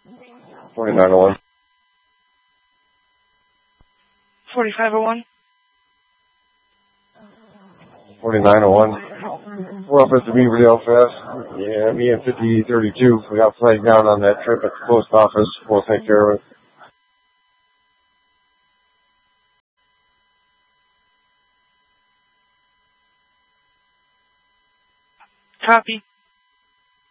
4901. 4501. 4901. We're up at the Beaverdale Fest. Yeah, me and 5032. We got flagged down on that trip at the post office. We'll take care of it. Copy.